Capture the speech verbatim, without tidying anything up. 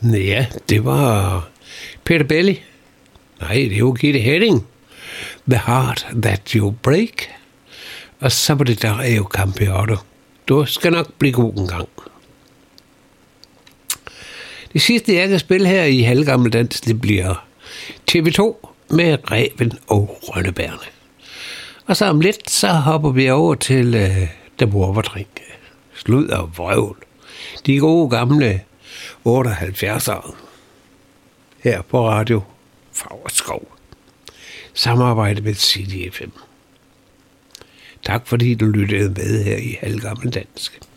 Ja, det var Peter Belli. Nej, det var Gitte Hedding. The Heart That You Break. Og så var det der er jo Campeotto. Du skal nok blive god en gang. Det sidste, jeg kan spille her i halvgammel dans, det bliver T V to med Ræven og Rønnebærne. Og så om lidt, så hopper vi over til uh, Der Morverdrink. Slud og vrøvl. De gode gamle otteoghalvfjerdsere. Her på Radio Favrskov. Samarbejde med City F M. Tak fordi du lyttede med her i halvgammel dansk.